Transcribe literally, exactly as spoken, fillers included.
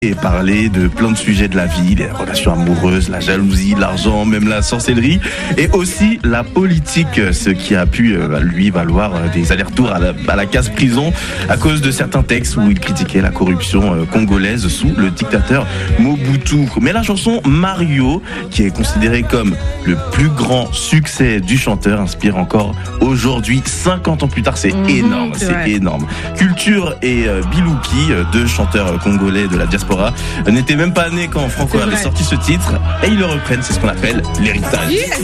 Et parler de plein de sujets de la vie, les relations amoureuses, la jalousie, l'argent, même la sorcellerie et aussi la politique, ce qui a pu lui valoir des allers-retours à la, à la case prison à cause de certains textes où il critiquait la corruption congolaise sous le dictateur Mobutu. Mais la chanson Mario, qui est considérée comme le plus grand succès du chanteur, inspire encore aujourd'hui, cinquante ans plus tard. C'est mmh, énorme, c'est, c'est énorme. Culture et euh, Bilouki, deux chanteurs congolais de la diaspora, n'était même pas né quand Franco avait sorti ce titre et ils le reprennent, c'est ce qu'on appelle l'héritage.